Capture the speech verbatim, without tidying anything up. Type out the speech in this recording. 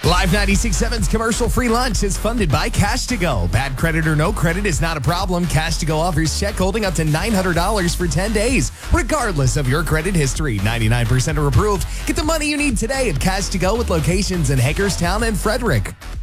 Live ninety-six point seven's commercial-free lunch is funded by Cash to Go. Bad credit or no credit is not a problem. Cash to Go offers check holding up to nine hundred dollars for ten days, regardless of your credit history. ninety-nine percent are approved. Get the money you need today at Cash to Go with locations in Hagerstown and Frederick.